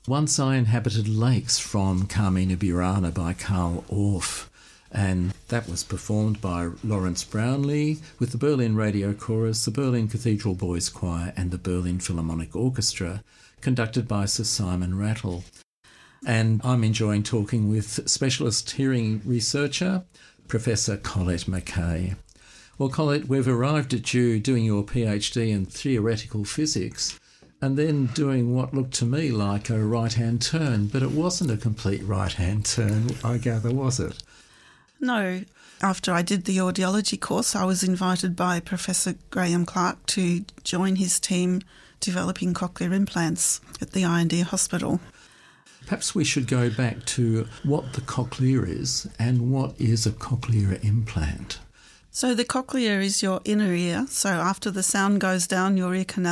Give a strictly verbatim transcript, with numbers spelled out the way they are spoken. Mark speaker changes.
Speaker 1: Once I Inhabited Lakes from Carmina Burana by Carl Orff, and that was performed by Lawrence Brownlee with the Berlin Radio Chorus, the Berlin Cathedral Boys Choir and the Berlin Philharmonic Orchestra, conducted by Sir Simon Rattle. And I'm enjoying talking with specialist hearing researcher, Professor Colette McKay. Well, Colette, we've arrived at you doing your PhD in theoretical physics and then doing what looked to me like a right-hand turn, but it wasn't a complete right-hand turn, I gather, was it?
Speaker 2: No. After I did the audiology course, I was invited by Professor Graham Clark to join his team developing cochlear implants at the I and D Hospital.
Speaker 1: Perhaps we should go back to what the cochlear is and what is a cochlear implant.
Speaker 2: So the cochlea is your inner ear. So after the sound goes down your ear canal,